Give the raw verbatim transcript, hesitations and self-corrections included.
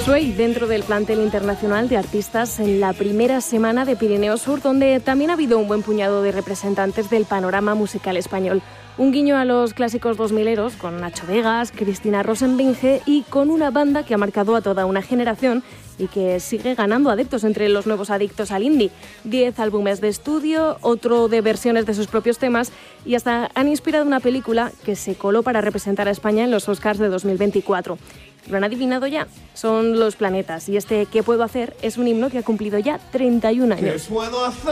Suey dentro del plantel internacional de artistas en la primera semana de Pirineo Sur, donde también ha habido un buen puñado de representantes del panorama musical español. Un guiño a los clásicos dos mileros con Nacho Vegas, Cristina Rosenbinge y con una banda que ha marcado a toda una generación y que sigue ganando adeptos entre los nuevos adictos al indie. Diez álbumes de estudio, otro de versiones de sus propios temas y hasta han inspirado una película que se coló para representar a España en los Oscars de dos mil veinticuatro. ¿Lo han adivinado ya? Son Los Planetas y este ¿Qué puedo hacer? Es un himno que ha cumplido ya treinta y un años. ¿Qué puedo hacer?